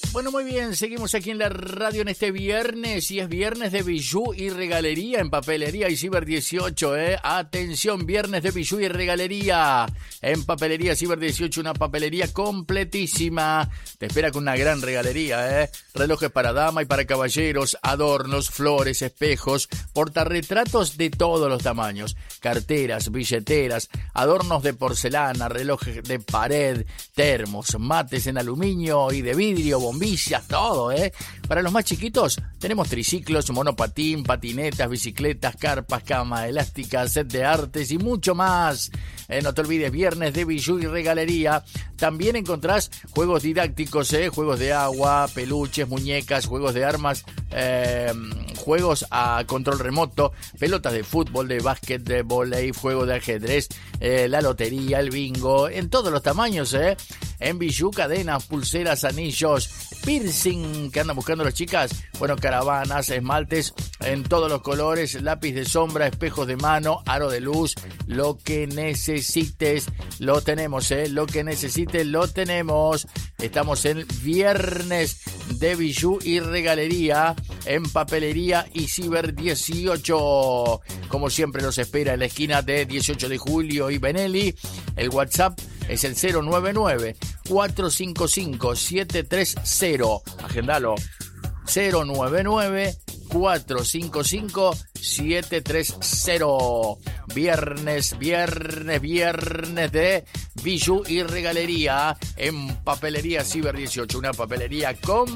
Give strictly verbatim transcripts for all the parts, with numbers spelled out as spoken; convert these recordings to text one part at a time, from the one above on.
Bueno, muy bien, seguimos aquí en la radio en este viernes y es viernes de bijú y regalería en Papelería y Ciber dieciocho, ¿eh? Atención, viernes de bijú y regalería en Papelería Ciber dieciocho, una papelería completísima. Te espera con una gran regalería, ¿eh? Relojes para dama y para caballeros, adornos, flores, espejos, portarretratos de todos los tamaños, carteras, billeteras, adornos de porcelana, relojes de pared, termos, mates en aluminio y de vidrio, bombillas, todo, ¿eh? Para los más chiquitos tenemos triciclos, monopatín, patinetas, bicicletas, carpas, cama elástica, set de artes y mucho más. Eh, no te olvides, viernes de bijú y regalería. También encontrás juegos didácticos, ¿eh? Juegos de agua, peluches, muñecas, juegos de armas, eh, juegos a control remoto, pelotas de fútbol, de básquet, de vóley, juego de ajedrez, eh, la lotería, el bingo, en todos los tamaños, ¿eh? En bijú, cadenas, pulseras, anillos, piercing que andan buscando las chicas. Bueno, caravanas, esmaltes en todos los colores, lápiz de sombra, espejos de mano, aro de luz, lo que necesites lo tenemos, ¿eh? Lo que necesites lo tenemos. Estamos en viernes de bijú y regalería en Papelería y Ciber dieciocho. Como siempre los espera en la esquina de dieciocho de julio y Benelli. El WhatsApp es el cero nueve nueve, cuatro cinco cinco, siete tres cero. Agendalo. cero nueve nueve, cuatro cinco cinco, siete tres cero. Viernes, viernes, viernes de bijú y regalería en Papelería Ciber dieciocho. Una papelería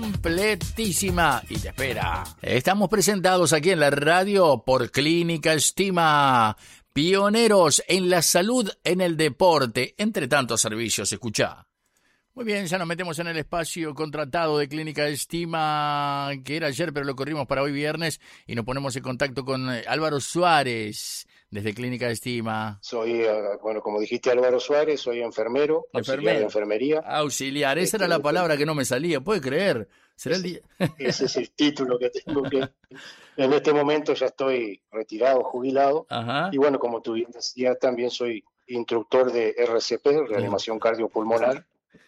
completísima y te espera. Estamos presentados aquí en la radio por Clínica Estima. Pioneros en la salud, en el deporte, entre tantos servicios. Escuchá. Muy bien, ya nos metemos en el espacio contratado de Clínica Estima, que era ayer, pero lo corrimos para hoy viernes, y nos ponemos en contacto con Álvaro Suárez, desde Clínica Estima. Soy, bueno, como dijiste, Álvaro Suárez, soy enfermero, auxiliar de enfermería. Auxiliar, esa era la palabra que no me salía, ¿puede creer? ¿Será el día? Ese es el título que tengo que... En este momento ya estoy retirado, jubilado. Ajá. Y bueno, como tú bien decías, también soy instructor de R C P, reanimación cardiopulmonar,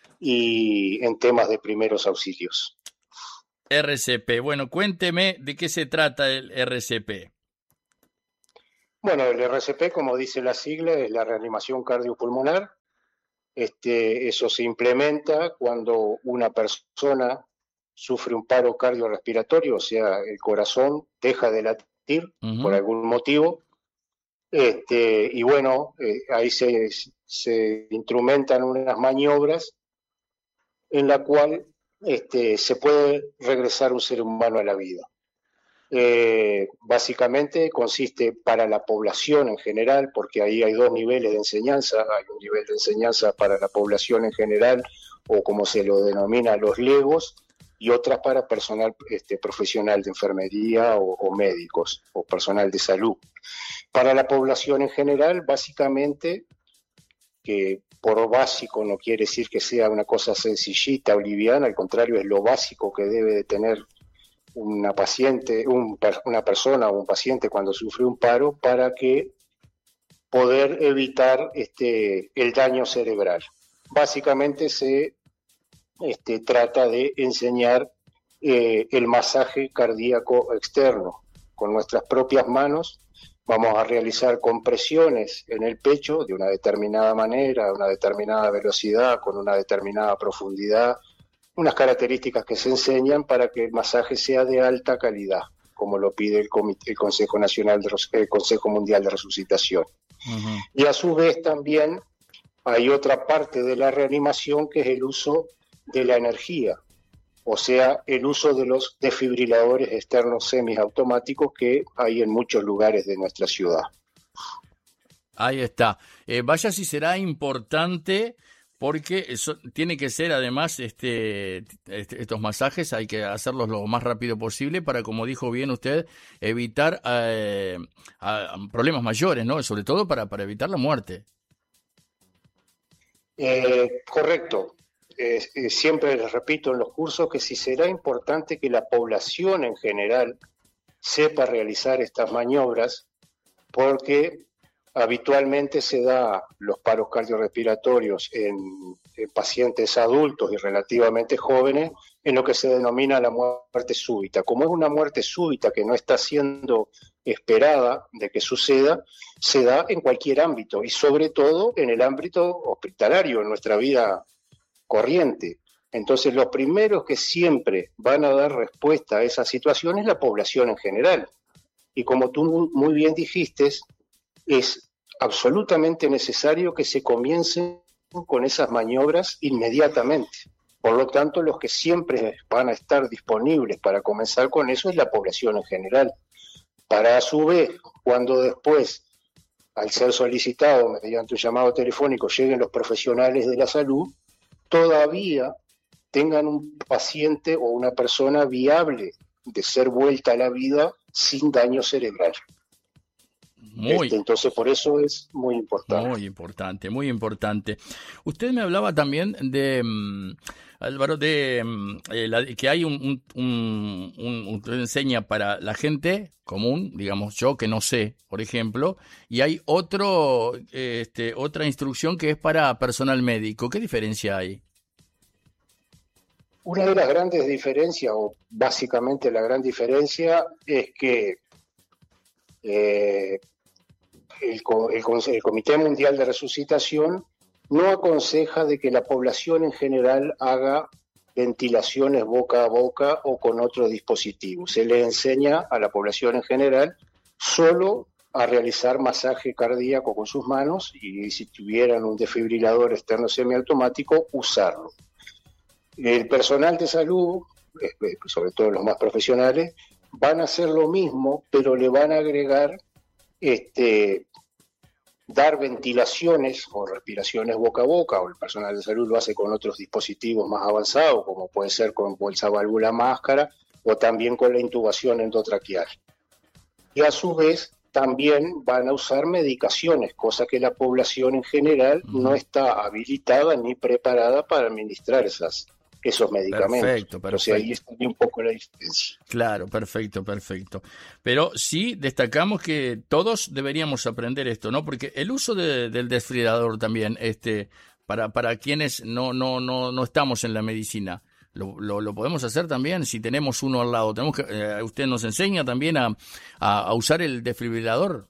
y en temas de primeros auxilios. R C P, bueno, cuénteme de qué se trata el R C P. Bueno, el R C P, como dice la sigla, es la reanimación cardiopulmonar. Este, eso se implementa cuando una persona sufre un paro cardiorrespiratorio, o sea, el corazón deja de latir uh-huh. por algún motivo. Este, y bueno, eh, ahí se, se instrumentan unas maniobras en la cual este, se puede regresar un ser humano a la vida. Eh, básicamente consiste para la población en general, porque ahí hay dos niveles de enseñanza, hay un nivel de enseñanza para la población en general, o como se lo denomina los legos, y otras para personal este, profesional de enfermería o, o médicos, o personal de salud. Para la población en general, básicamente, que por básico no quiere decir que sea una cosa sencillita o liviana, al contrario, es lo básico que debe de tener una paciente, un, una persona o un paciente cuando sufre un paro para que poder evitar este, el daño cerebral. Básicamente se este, trata de enseñar eh, el masaje cardíaco externo. Con nuestras propias manos vamos a realizar compresiones en el pecho de una determinada manera, a una determinada velocidad, con una determinada profundidad, unas características que se enseñan para que el masaje sea de alta calidad, como lo pide el, Comité, el Consejo Nacional de, el Consejo Mundial de Resucitación. Uh-huh. Y a su vez también hay otra parte de la reanimación que es el uso de la energía, o sea, el uso de los desfibriladores externos semiautomáticos que hay en muchos lugares de nuestra ciudad. Ahí está. Eh, vaya si será importante, porque eso tiene que ser además este, este estos masajes hay que hacerlos lo más rápido posible para, como dijo bien usted, evitar eh, a, problemas mayores, ¿no? Sobre todo para, para evitar la muerte. Eh, correcto. Eh, eh, siempre les repito en los cursos que sí será importante que la población en general sepa realizar estas maniobras, porque habitualmente se da los paros cardiorrespiratorios en, en pacientes adultos y relativamente jóvenes, en lo que se denomina la muerte súbita. Como es una muerte súbita que no está siendo esperada de que suceda, se da en cualquier ámbito y sobre todo en el ámbito hospitalario, en nuestra vida corriente. Entonces, los primeros que siempre van a dar respuesta a esa situación es la población en general. Y como tú muy bien dijiste, es absolutamente necesario que se comiencen con esas maniobras inmediatamente. Por lo tanto, los que siempre van a estar disponibles para comenzar con eso es la población en general. Para a su vez, cuando después, al ser solicitado mediante un llamado telefónico, lleguen los profesionales de la salud, todavía tengan un paciente o una persona viable de ser vuelta a la vida sin daño cerebral. Muy, este, entonces, por eso es muy importante. Muy importante, muy importante. Usted me hablaba también de, um, Álvaro, de um, eh, la, que hay un, un, un, un, usted enseña para la gente común, digamos yo que no sé, por ejemplo, y hay otro, este, otra instrucción que es para personal médico. ¿Qué diferencia hay? Una de las grandes diferencias, o básicamente la gran diferencia, es que eh, el, el, el Comité Mundial de Resucitación no aconseja de que la población en general haga ventilaciones boca a boca o con otro dispositivo. Se le enseña a la población en general solo a realizar masaje cardíaco con sus manos y si tuvieran un desfibrilador externo semiautomático, usarlo. El personal de salud, sobre todo los más profesionales, van a hacer lo mismo, pero le van a agregar este, dar ventilaciones o respiraciones boca a boca, o el personal de salud lo hace con otros dispositivos más avanzados, como puede ser con bolsa válvula máscara, o también con la intubación endotraqueal. Y a su vez también van a usar medicaciones, cosa que la población en general uh-huh. no está habilitada ni preparada para administrar esas esos medicamentos. Perfecto, perfecto. Entonces ahí está un poco la diferencia. Claro, perfecto, perfecto. Pero sí destacamos que todos deberíamos aprender esto, ¿no? Porque el uso de, del desfibrilador también, este, para, para quienes no, no, no, no estamos en la medicina, lo, lo, lo podemos hacer también si tenemos uno al lado. Tenemos que, eh, usted nos enseña también a, a, a usar el desfibrilador.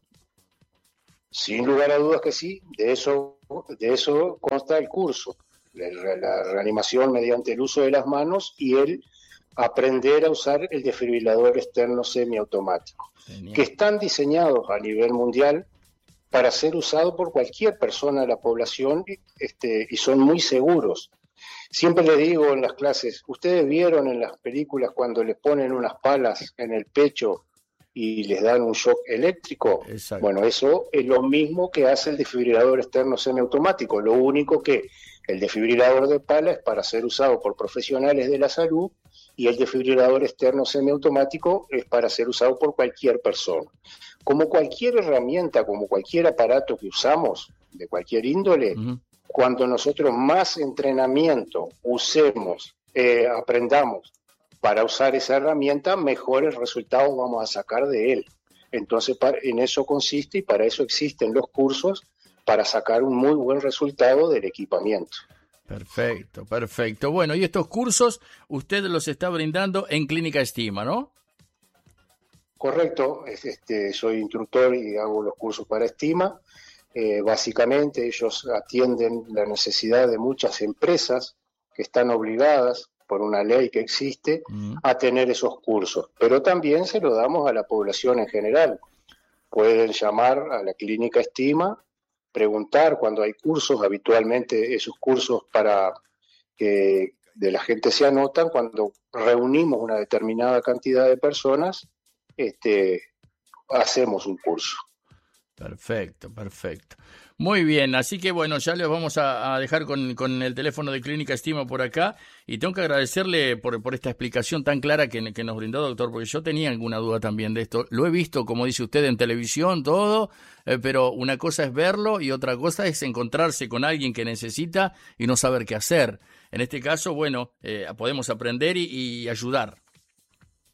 Sin lugar a dudas que sí, de eso, de eso consta el curso. La, la reanimación mediante el uso de las manos y el aprender a usar el desfibrilador externo semiautomático, Genial. que están diseñados a nivel mundial para ser usados por cualquier persona de la población este, y son muy seguros. Siempre les digo en las clases, ustedes vieron en las películas cuando les ponen unas palas en el pecho y les dan un shock eléctrico. Exacto. Bueno, eso es lo mismo que hace el desfibrilador externo semiautomático, lo único que el desfibrilador de pala es para ser usado por profesionales de la salud y el desfibrilador externo semiautomático es para ser usado por cualquier persona. Como cualquier herramienta, como cualquier aparato que usamos, de cualquier índole, uh-huh. cuando nosotros más entrenamiento usemos, eh, aprendamos para usar esa herramienta, mejores resultados vamos a sacar de él. Entonces, para, en eso consiste y para eso existen los cursos para sacar un muy buen resultado del equipamiento. Perfecto, perfecto. Bueno, y estos cursos usted los está brindando en Clínica Estima, ¿no? Correcto, este, soy instructor y hago los cursos para Estima. Eh, básicamente ellos atienden la necesidad de muchas empresas que están obligadas por una ley que existe mm. a tener esos cursos, pero también se lo damos a la población en general. Pueden llamar a la Clínica Estima, preguntar cuando hay cursos, habitualmente esos cursos para que de la gente se anotan, cuando reunimos una determinada cantidad de personas, este, hacemos un curso. Perfecto, perfecto. Muy bien, así que bueno, ya les vamos a, a dejar con, con el teléfono de Clínica Estima por acá y tengo que agradecerle por, por esta explicación tan clara que, que nos brindó, doctor, porque yo tenía alguna duda también de esto. Lo he visto, como dice usted, en televisión, todo, eh, pero una cosa es verlo y otra cosa es encontrarse con alguien que necesita y no saber qué hacer. En este caso, bueno, eh, podemos aprender y, y ayudar.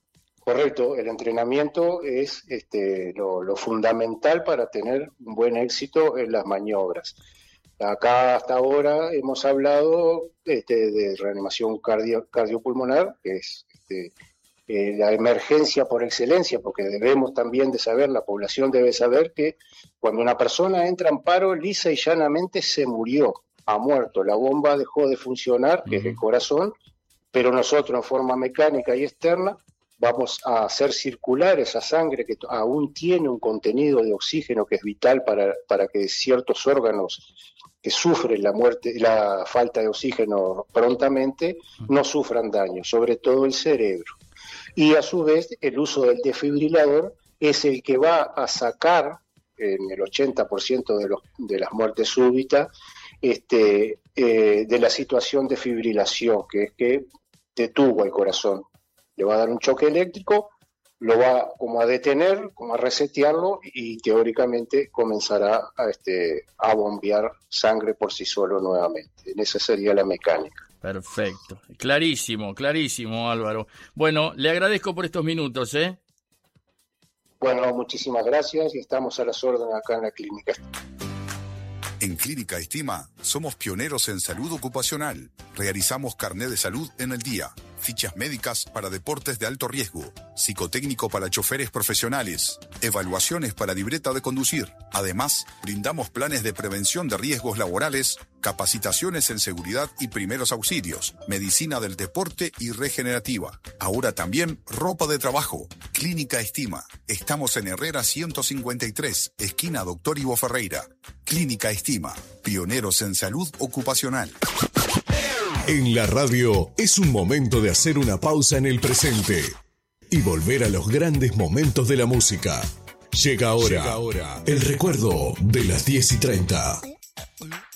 Correcto, el entrenamiento es este, lo, lo fundamental para tener un buen éxito en las maniobras. Acá hasta ahora hemos hablado este, de reanimación cardio, cardiopulmonar, que es este, eh, la emergencia por excelencia, porque debemos también de saber, la población debe saber que cuando una persona entra en paro, lisa y llanamente se murió, ha muerto, la bomba dejó de funcionar, que es el corazón, pero nosotros en forma mecánica y externa vamos a hacer circular esa sangre que aún tiene un contenido de oxígeno que es vital para, para que ciertos órganos que sufren la muerte, la falta de oxígeno prontamente, no sufran daño, sobre todo el cerebro. Y a su vez, el uso del desfibrilador es el que va a sacar, en el ochenta por ciento de, los, de las muertes súbitas, este, eh, de la situación de fibrilación, que es que detuvo el corazón. Le va a dar un choque eléctrico, lo va como a detener, como a resetearlo y teóricamente comenzará a, este, a bombear sangre por sí solo nuevamente. Esa sería la mecánica. Perfecto, clarísimo, clarísimo, Álvaro. Bueno, le agradezco por estos minutos, ¿eh? Bueno, muchísimas gracias y estamos a las órdenes acá en la clínica. En Clínica Estima somos pioneros en salud ocupacional. Realizamos carné de salud en el día, fichas médicas para deportes de alto riesgo, psicotécnico para choferes profesionales, evaluaciones para libreta de conducir. Además, brindamos planes de prevención de riesgos laborales, capacitaciones en seguridad y primeros auxilios, medicina del deporte y regenerativa. Ahora también ropa de trabajo. Clínica Estima. Estamos en Herrera ciento cincuenta y tres, esquina Doctor Ivo Ferreira. Clínica Estima, pioneros en salud ocupacional. En la radio es un momento de hacer una pausa en el presente y volver a los grandes momentos de la música. Llega ahora, Llega ahora el recuerdo de las diez y treinta.